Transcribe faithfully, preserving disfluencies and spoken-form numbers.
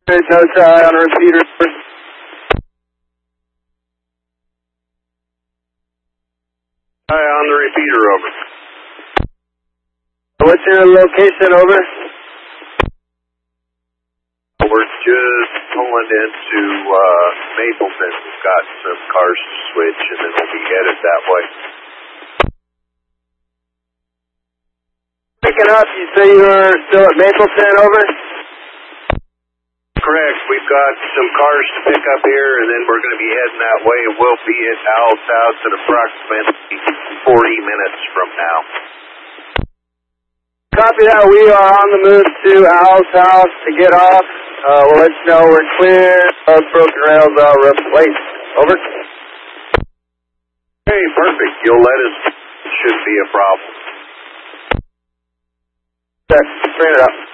No tie on a repeater. Hi, on the repeater, over. What's your location, over? We're just pulling into uh, Mapleton. We've got some cars to switch, and then we'll be headed that way. Picking up, you say you were still at Mapleton, over? Correct. We've got some cars to pick up here, and then we're going to be heading that way, and we'll be at Al's house in approximately forty minutes from now. Copy that. We are on the move to Al's house to get off. Uh, we'll let you know we're clear. Those broken rails are replaced. Over. Hey, perfect. You'll let us. Shouldn't be a problem. Check. Bring it up.